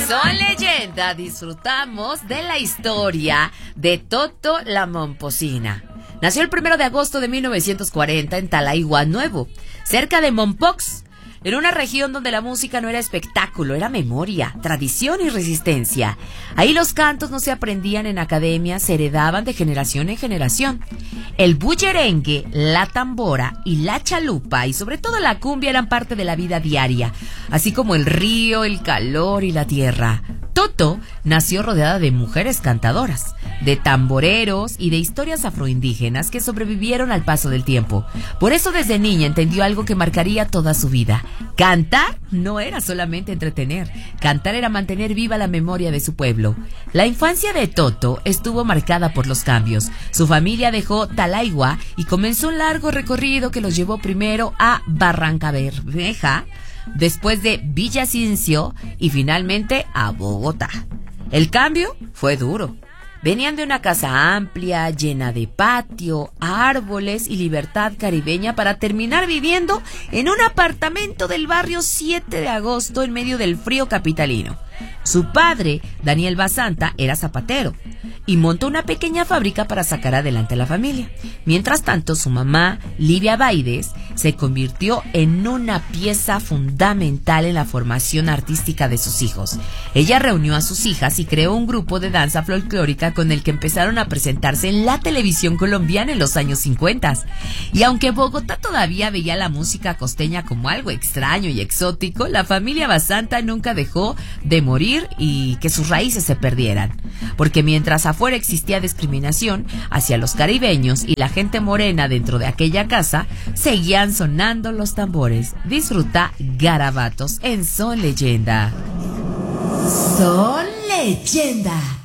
Son Leyenda disfrutamos de la historia de Toto la Momposina. Nació el 1 de agosto de 1940 en Talaigua Nuevo, cerca de Mompox, en una región donde la música no era espectáculo, era memoria, tradición y resistencia. Ahí los cantos no se aprendían en academias, se heredaban de generación en generación. El bullerengue, la tambora y la chalupa, y sobre todo la cumbia, eran parte de la vida diaria, así como el río, el calor y la tierra. Toto nació rodeada de mujeres cantadoras, de tamboreros y de historias afroindígenas que sobrevivieron al paso del tiempo. Por eso desde niña entendió algo que marcaría toda su vida. Cantar no era solamente entretener, cantar era mantener viva la memoria de su pueblo. La infancia de Toto estuvo marcada por los cambios. Su familia dejó Talaigua y comenzó un largo recorrido que los llevó primero a Barrancabermeja, después de Villavicencio y finalmente a Bogotá. El cambio fue duro. Venían de una casa amplia, llena de patio, árboles y libertad caribeña para terminar viviendo en un apartamento del barrio 7 de agosto en medio del frío capitalino. Su padre, Daniel Basanta, era zapatero y montó una pequeña fábrica para sacar adelante a la familia. Mientras tanto, su mamá, Livia Baides, se convirtió en una pieza fundamental en la formación artística de sus hijos. Ella reunió a sus hijas y creó un grupo de danza folclórica con el que empezaron a presentarse en la televisión colombiana en los años 50. Y aunque Bogotá todavía veía la música costeña como algo extraño y exótico, la familia Basanta nunca dejó de morir y que sus raíces se perdieran. Porque mientras afuera existía discriminación hacia los caribeños y la gente morena dentro de aquella casa, seguían sonando los tambores. Disfruta Garabatos en Son Leyenda. Son Leyenda.